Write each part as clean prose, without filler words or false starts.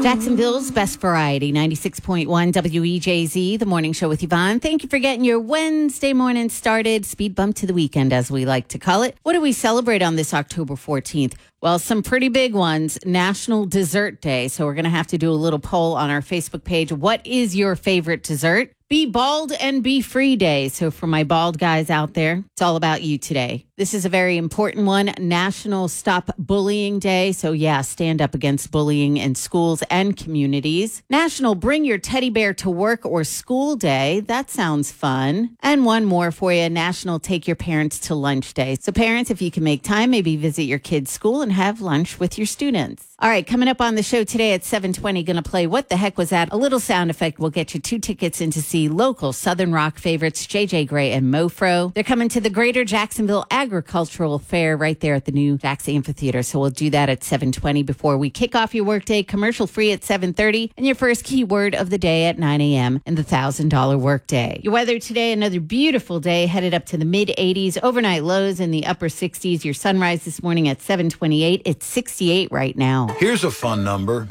Jacksonville's best variety, 96.1 WEJZ, the morning show with Yvonne. Thank you for getting your Wednesday morning started. Speed bump to the weekend, as we like to call it. What do we celebrate on this October 14th? Well, some pretty big ones. National Dessert Day. So we're going to have to do a little poll on our Facebook page. What is your favorite dessert? Be Bald and Be Free Day. So for my bald guys out there, it's all about you today. This is a very important one. National Stop Bullying Day. So yeah, stand up against bullying in schools and communities. National Bring Your Teddy Bear to Work or School Day. That sounds fun. And one more for you, National Take Your Parents to Lunch Day. So parents, if you can make time, maybe visit your kid's school and have lunch with your students. All right, coming up on the show today at 7:20, going to play What the Heck Was That? A little sound effect will get you 2 tickets in to see local Southern rock favorites JJ Grey and Mofro. They're coming to the Greater Jacksonville Agricultural Fair right there at the new Jax Amphitheater. So we'll do that at 7:20 before we kick off your workday, commercial free at 7:30, and your first keyword of the day at 9 a.m. in the $1,000 workday. Your weather today, another beautiful day, headed up to the mid-80s, overnight lows in the upper 60s. Your sunrise this morning at 7:28. It's 68 right now. Here's a fun number,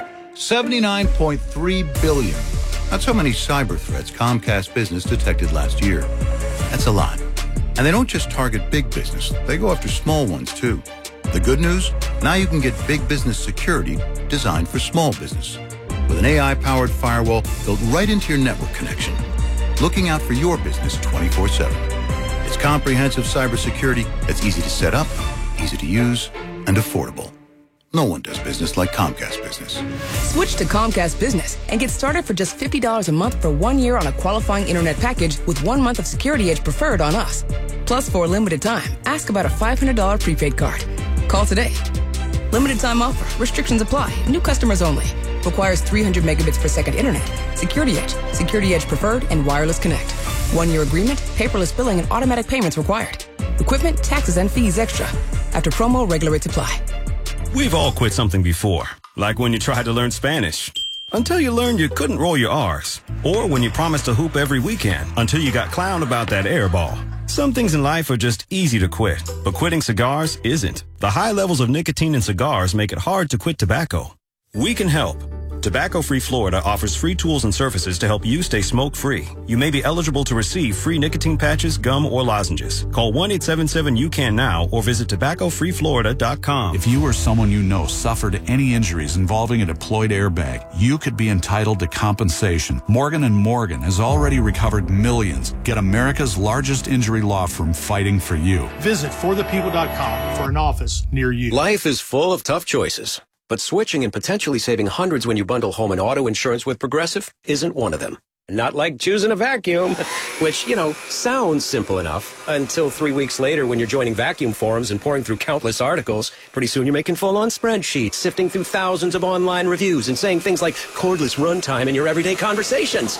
79.3 billion. That's how many cyber threats Comcast Business detected last year. That's a lot. And they don't just target big business. They go after small ones, too. The good news? Now you can get big business security designed for small business. With an AI-powered firewall built right into your network connection. Looking out for your business 24/7. It's comprehensive cybersecurity that's easy to set up, easy to use, and affordable. No one does business like Comcast Business. Switch to Comcast Business and get started for just $50 a month for 1 year on a qualifying internet package with 1 month of Security Edge Preferred on us. Plus, for a limited time, ask about a $500 prepaid card. Call today. Limited time offer. Restrictions apply. New customers only. Requires 300 megabits per second internet. Security Edge, Security Edge Preferred, and Wireless Connect. 1 year agreement, paperless billing, and automatic payments required. Equipment, taxes, and fees extra. After promo, regular rates apply. We've all quit something before, like when you tried to learn Spanish, until you learned you couldn't roll your R's, or when you promised to hoop every weekend until you got clowned about that air ball. Some things in life are just easy to quit, but quitting cigars isn't. The high levels of nicotine in cigars make it hard to quit tobacco. We can help. Tobacco Free Florida offers free tools and services to help you stay smoke-free. You may be eligible to receive free nicotine patches, gum, or lozenges. Call 1-877-YOU-CAN now or visit tobaccofreeflorida.com. If you or someone you know suffered any injuries involving a deployed airbag, you could be entitled to compensation. Morgan & Morgan has already recovered millions. Get America's largest injury law firm fighting for you. Visit forthepeople.com for an office near you. Life is full of tough choices. But switching and potentially saving hundreds when you bundle home and auto insurance with Progressive isn't one of them. Not like choosing a vacuum, which, sounds simple enough until 3 weeks later when you're joining vacuum forums and pouring through countless articles. Pretty soon you're making full-on spreadsheets, sifting through thousands of online reviews and saying things like cordless runtime in your everyday conversations.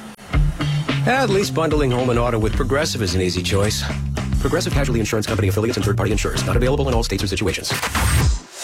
At least bundling home and auto with Progressive is an easy choice. Progressive Casualty Insurance Company affiliates and third-party insurers. Not available in all states or situations.